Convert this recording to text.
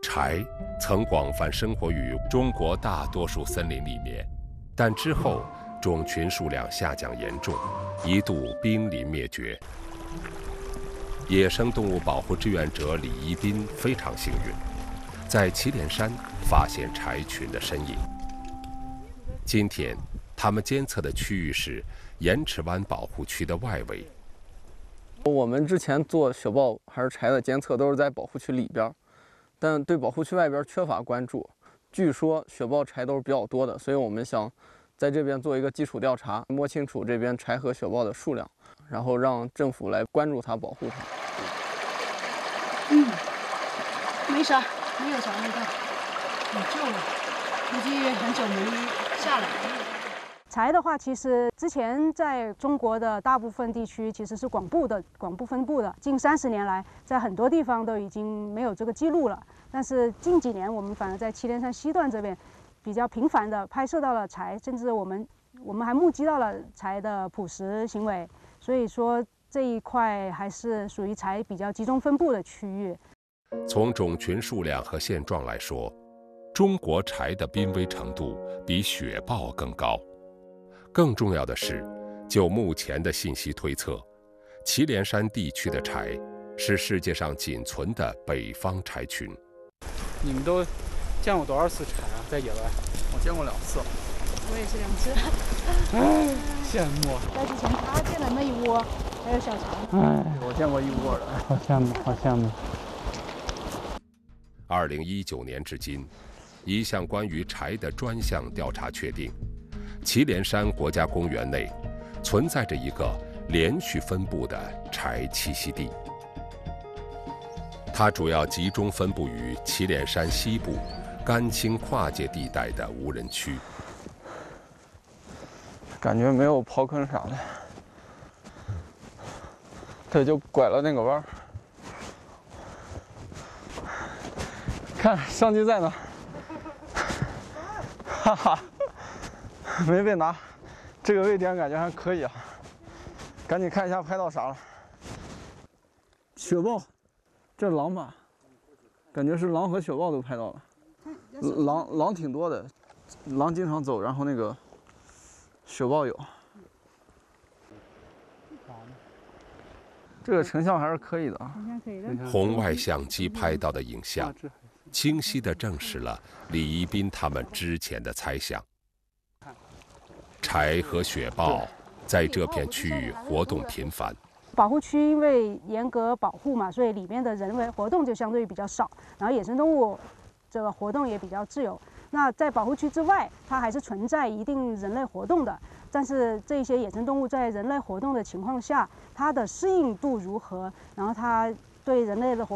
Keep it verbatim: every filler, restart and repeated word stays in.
柴曾广泛生活于中国大多数森林里面，但之后种群数量下降严重，一度濒临灭绝。野生动物保护志愿者李一斌非常幸运，在祁连山发现柴群的身影。今天，他们监测的区域是盐池湾保护区的外围。 我们之前做雪豹还是柴的监测都是在保护区里边，但对保护区外边缺乏关注。据说雪豹柴都是比较多的，所以我们想在这边做一个基础调查，摸清楚这边柴和雪豹的数量，然后让政府来关注它、保护它。 嗯，没啥，没有啥味道，很旧了，估计很久没下来。 柴的话，其实之前在中国的大部分地区其实是广布的、广布分布的。近三十年来，在很多地方都已经没有这个记录了。但是近几年，我们反而在祁连山西段这边比较频繁地拍摄到了柴，甚至我们我们还目击到了柴的捕食行为。所以说这一块还是属于柴比较集中分布的区域。 从种群数量和现状来说，中国柴的濒危程度比雪豹更高。更重要的是，就目前的信息推测，祁连山地区的柴是世界上仅存的北方柴群。 你们都见过多少次柴啊？在野外？ 我见过两次。 我也是两次。 哎，羡慕。 在之前他见了那一窝，还有小柴。 哎， 我见过一窝的， 好羡慕，好羡慕。 二零一九年至今，一项关于柴的专项调查确定，祁连山国家公园内存在着一个连续分布的柴栖息地。它主要集中分布于祁连山西部甘青跨界地带的无人区。 感觉没有刨坑啥的，它就拐了那个弯儿。看相机在呢，哈哈，没被拿。这个位点感觉还可以啊，赶紧看一下拍到啥了。雪豹，这狼吧，感觉是狼和雪豹都拍到了。狼狼挺多的，狼经常走，然后那个雪豹有。这个成像还是可以的啊。 红外相机拍到的影像，清晰地证实了李一斌他们之前的猜想。柴和雪豹在这片区域活动频繁。 保护区因为严格保护嘛，所以里面的人为活动就相对比较少，然后野生动物这个活动也比较自由。那在保护区之外，它还是存在一定人类活动的，但是这些野生动物在人类活动的情况下，它的适应度如何，然后它对人类的活